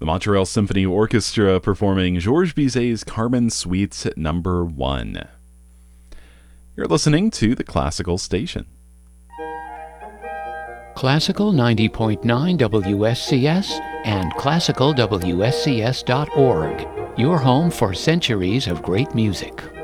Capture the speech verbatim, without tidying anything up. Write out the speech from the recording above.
The Montreal Symphony Orchestra performing Georges Bizet's Carmen Suite number one. You're listening to the Classical Station. Classical ninety point nine W S C S and classical W S C S dot org. Your home for centuries of great music.